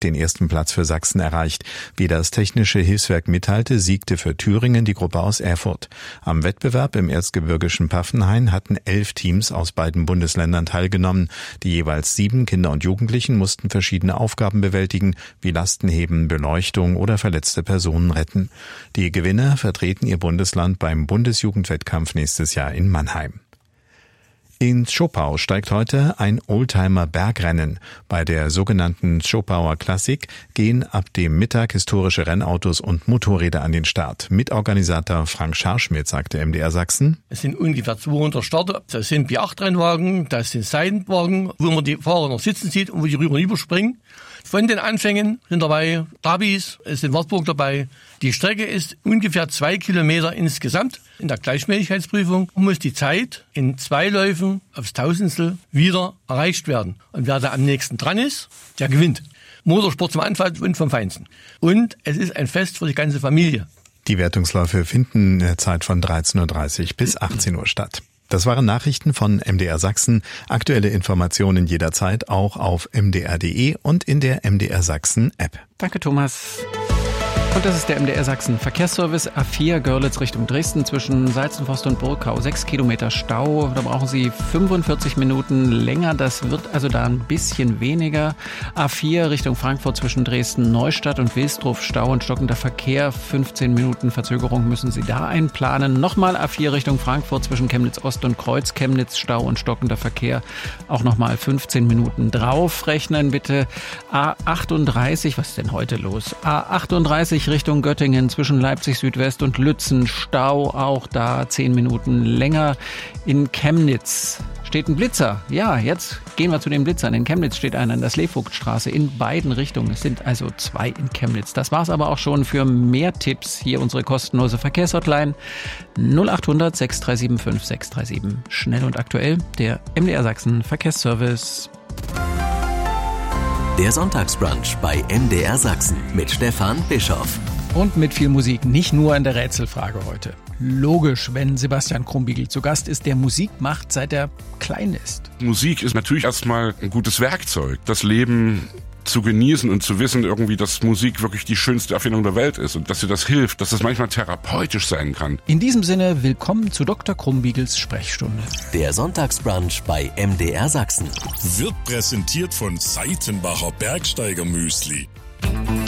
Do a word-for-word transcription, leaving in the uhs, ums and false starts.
den ersten Platz für Sachsen erreicht. Wie das Technische Hilfswerk mitteilte, siegte für Thüringen die Gruppe aus Erfurt. Am Wettbewerb im erzgebirgischen Paffenhain hatten elf Teams aus beiden Bundesländern teilgenommen. Die jeweils sieben Kinder und Jugendlichen mussten verschiedene Aufgaben bewältigen, wie Lastenheben, Beleuchtung oder verletzte Personen retten. Die Gewinner vertreten ihr Bundesland beim Bundesjugendwettkampf nächstes Jahr in Mannheim. In Zschopau steigt heute ein Oldtimer-Bergrennen. Bei der sogenannten Zschopauer Klassik gehen ab dem Mittag historische Rennautos und Motorräder an den Start. Mitorganisator Frank Scharschmidt sagte M D R Sachsen: Es sind ungefähr zweihundert Starter. Das sind B acht Rennwagen, das sind Seitenwagen, wo man die Fahrer noch sitzen sieht und wo die rüber und überspringen. Von den Anfängen sind dabei Trabis, es sind Wartburg dabei. Die Strecke ist ungefähr zwei Kilometer insgesamt. In der Gleichmäßigkeitsprüfung muss die Zeit in zwei Läufen aufs Tausendstel wieder erreicht werden. Und wer da am nächsten dran ist, der gewinnt. Motorsport zum Anfall und vom Feinsten. Und es ist ein Fest für die ganze Familie. Die Wertungsläufe finden in der Zeit von dreizehn Uhr dreißig bis achtzehn Uhr statt. Das waren Nachrichten von M D R Sachsen. Aktuelle Informationen jederzeit auch auf m d r punkt d e und in der M D R Sachsen App. Danke, Thomas. Und das ist der M D R Sachsen Verkehrsservice. A vier Görlitz Richtung Dresden zwischen Salzenforst und Burgkau. Sechs Kilometer Stau. Da brauchen Sie fünfundvierzig Minuten länger. Das wird also da ein bisschen weniger. A vier Richtung Frankfurt zwischen Dresden Neustadt und Wilsdruff. Stau und stockender Verkehr. fünfzehn Minuten Verzögerung müssen Sie da einplanen. Nochmal A vier Richtung Frankfurt zwischen Chemnitz Ost und Kreuz Chemnitz. Stau und stockender Verkehr. Auch nochmal fünfzehn Minuten draufrechnen bitte. A achtunddreißig. Was ist denn heute los? A achtunddreißig Richtung Göttingen zwischen Leipzig Südwest und Lützen. Stau, auch da zehn Minuten länger. In Chemnitz steht ein Blitzer. Ja, jetzt gehen wir zu den Blitzern. In Chemnitz steht einer in der Sleevogtstraße in beiden Richtungen. Es sind also zwei in Chemnitz. Das war's aber auch schon. Für mehr Tipps hier unsere kostenlose Verkehrshotline null acht hundert sechs drei sieben fünf sechs drei sieben. Schnell und aktuell, der M D R Sachsen Verkehrsservice. Der Sonntagsbrunch bei M D R Sachsen mit Stefan Bischoff. Und mit viel Musik, nicht nur in der Rätselfrage heute. Logisch, wenn Sebastian Krumbiegel zu Gast ist, der Musik macht, seit er klein ist. Musik ist natürlich erstmal ein gutes Werkzeug. Das Leben zu genießen und zu wissen irgendwie, dass Musik wirklich die schönste Erfindung der Welt ist und dass dir das hilft, dass das manchmal therapeutisch sein kann. In diesem Sinne, willkommen zu Doktor Krumbiegels Sprechstunde. Der Sonntagsbrunch bei M D R Sachsen wird präsentiert von Seitenbacher Bergsteiger Müsli.